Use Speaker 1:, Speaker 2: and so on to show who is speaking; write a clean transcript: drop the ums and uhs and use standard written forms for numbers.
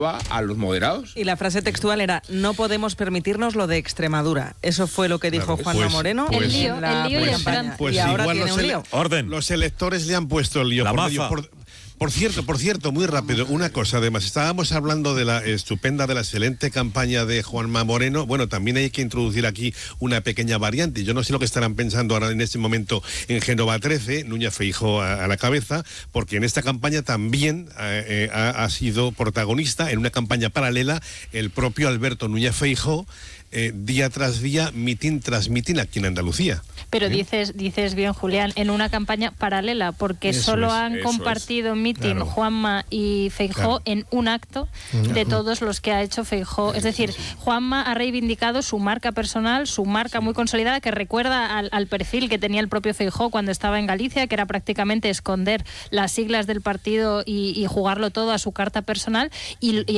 Speaker 1: a los moderados.
Speaker 2: Y la frase textual era: no podemos permitirnos lo de Extremadura. Eso fue lo que dijo Juanma Moreno.
Speaker 3: El lío y el plan.
Speaker 2: Y ahora tiene un lío.
Speaker 4: Orden.
Speaker 5: Los electores le han puesto el lío.
Speaker 4: La
Speaker 5: por
Speaker 4: maza.
Speaker 5: medio. Por cierto, muy rápido, una cosa, además, estábamos hablando de la excelente campaña de Juanma Moreno. Bueno, también hay que introducir aquí una pequeña variante. Yo no sé lo que estarán pensando ahora en este momento en Génova 13, Núñez Feijóo a la cabeza, porque en esta campaña también ha sido protagonista, en una campaña paralela, el propio Alberto Núñez Feijóo, día tras día, mitin tras mitin aquí en Andalucía.
Speaker 3: Pero dices bien, Julián, en una campaña paralela, porque solo han compartido mitin Juanma y Feijóo en un acto de todos los que ha hecho Feijóo. Es decir, Juanma ha reivindicado su marca personal, su marca muy consolidada, que recuerda al perfil que tenía el propio Feijóo cuando estaba en Galicia, que era prácticamente esconder las siglas del partido y jugarlo todo a su carta personal. Y